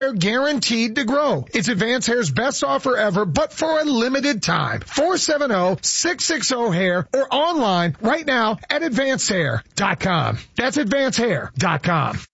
They're guaranteed to grow. It's Advanced Hair's best offer ever, but for a limited time. 470-660-HAIR or online right now at advancedhair.com. That's advancedhair.com.